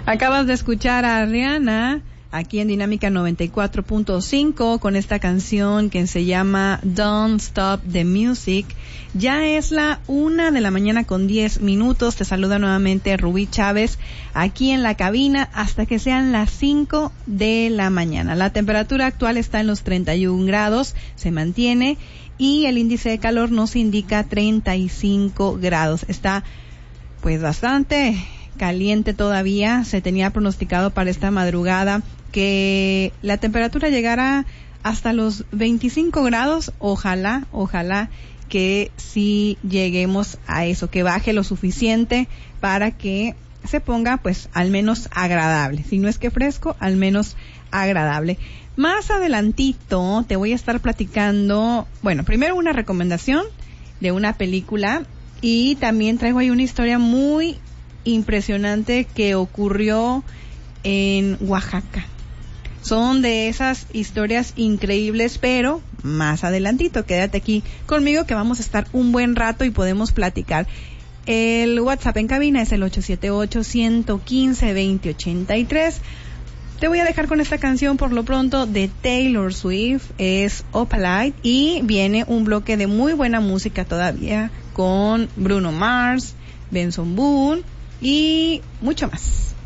Acabas de escuchar a Rihanna aquí en Dinámica 94.5 con esta canción que se llama Don't Stop the Music. Ya es la 1:10 a.m. Te saluda nuevamente Rubí Chávez aquí en la cabina hasta que sean las 5 de la mañana. La temperatura actual está en los 31 grados, se mantiene, y el índice de calor nos indica 35 grados. Está pues bastante caliente todavía. Se tenía pronosticado para esta madrugada que la temperatura llegara hasta los 25 grados. Ojalá que sí lleguemos a eso, que baje lo suficiente para que se ponga pues al menos agradable. Si no es que fresco, al menos agradable. Más adelantito te voy a estar platicando, bueno, primero una recomendación de una película, y también traigo ahí una historia muy impresionante que ocurrió en Oaxaca. Son de esas historias increíbles, pero más adelantito. Quédate aquí conmigo que vamos a estar un buen rato y podemos platicar. El WhatsApp en cabina es el 878-115-2083. Te voy a dejar con esta canción por lo pronto de Taylor Swift, es Opalite, y viene un bloque de muy buena música todavía con Bruno Mars, Benson Boone y mucho más.